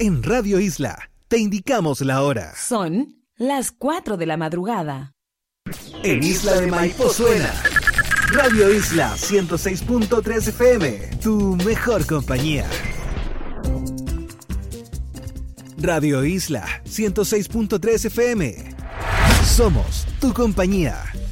En Radio Isla te indicamos la hora. Son las 4 de la madrugada. En Isla de Maipo suena Radio Isla 106.3 FM, tu mejor compañía. Radio Isla 106.3 FM. Somos tu compañía.